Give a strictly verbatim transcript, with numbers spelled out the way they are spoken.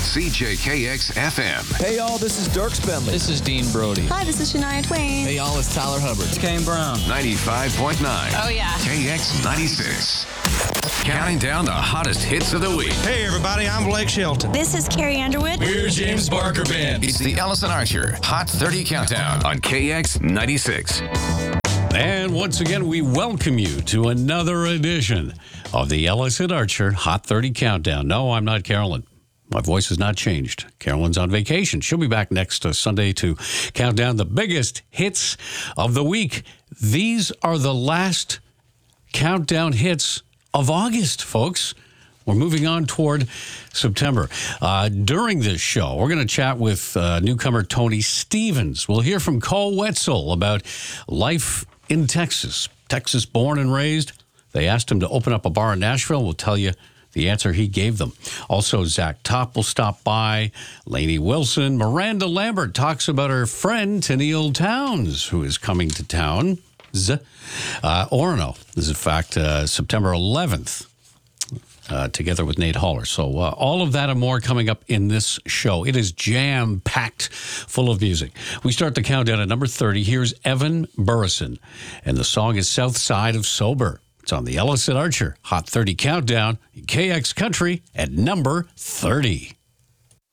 C J K X F M. Hey, y'all, this is Dirk Bentley. This is Dean Brody. Hi, this is Shania Twain. Hey, y'all, it's Tyler Hubbard. It's Kane Brown. ninety-five point nine. Oh, yeah. K X ninety-six. Counting down the hottest hits of the week. Hey, everybody, I'm Blake Shelton. This is Carrie Underwood. We're James Barker Band. It's the Ellison Archer Hot thirty Countdown on K X ninety-six. And once again, we welcome you to another edition of the Ellison Archer Hot thirty Countdown. No, I'm not Carolyn. My voice has not changed. Carolyn's on vacation. She'll be back next uh, Sunday to count down the biggest hits of the week. These are the last countdown hits of August, folks. We're moving on toward September. Uh, during this show, we're going to chat with uh, newcomer Tony Stevens. We'll hear from Cole Wetzel about life in Texas. Texas born and raised. They asked him to open up a bar in Nashville. We'll tell you the answer he gave them. Also, Zach Top will stop by. Lainey Wilson. Miranda Lambert talks about her friend, Tennille Towns, who is coming to town. Z- uh, Orono is, in fact, uh, September eleventh. Uh, together with Nate Haller. So uh, all of that and more coming up in this show. It is jam-packed full of music. We start the countdown at number thirty. Here's Evan Burrison, and the song is South Side of Sober. It's on the Ellison Archer Hot thirty Countdown in K X Country at number thirty.